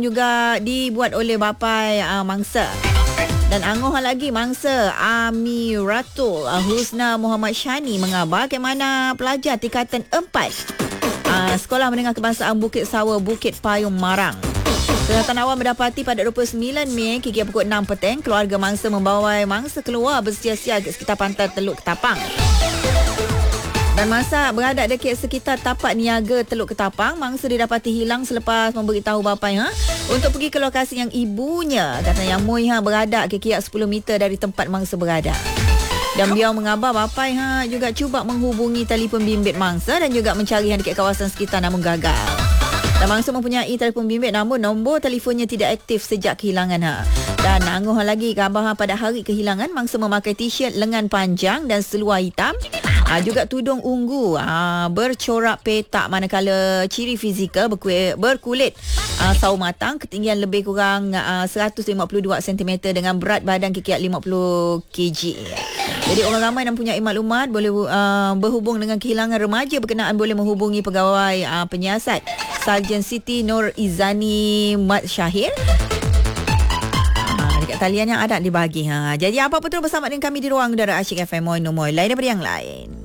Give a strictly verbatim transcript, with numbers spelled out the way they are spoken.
juga dibuat oleh Bapai uh, Mangsa. Dan angguh lagi Mangsa Amiratul uh, Husna Muhammad Shani mengabar ke mana pelajar tingkatan empat uh, Sekolah Menengah Kebangsaan Bukit Sawa Bukit Payung Marang. Kesihatan awam mendapati pada dua puluh sembilan Mei kira pukul enam petang, keluarga Mangsa membawa Mangsa keluar bersia-sia ke sekitar pantai Teluk Ketapang. Dan masa berada dekat sekitar tapak niaga Teluk Ketapang, Mangsa didapati hilang selepas memberitahu bapai ha, untuk pergi ke lokasi yang ibunya kata yang Mui ha, berada kira-kira sepuluh meter dari tempat Mangsa berada. Dan beliau mengabar bapai ha, juga cuba menghubungi telefon bimbit Mangsa dan juga mencari dekat kawasan sekitar namun gagal. Dan Mangsa mempunyai telefon bimbit namun nombor telefonnya tidak aktif sejak kehilangan ha. Dan angguh lagi khabar ha, pada hari kehilangan Mangsa memakai t-shirt lengan panjang dan seluar hitam. Ha, juga tudung ungu ha, bercorak petak manakala ciri fizikal berkulit, berkulit ha, sawo matang, ketinggian lebih kurang ha, seratus lima puluh dua sentimeter dengan berat badan kira-kira lima puluh kilogram. Jadi orang ramai yang mempunyai maklumat boleh uh, berhubung dengan kehilangan remaja berkenaan boleh menghubungi pegawai uh, penyiasat Sarjan Siti Nur Izani Mat Syahir. Ha, dekat talian yang ada dibagi. Ha. Jadi apa betul bersama dengan kami di ruang udara Asyik F M Moi Nomoi lain daripada yang lain.